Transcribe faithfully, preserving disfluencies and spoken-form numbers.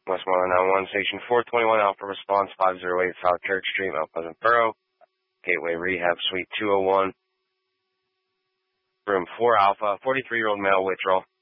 Westmoreland nine one, Station four twenty-one, Alpha Response, five oh eight South Carrick Street, Mount Pleasant Borough, Gateway Rehab, Suite two oh one, Room four Alpha, forty-three-year-old male withdrawal.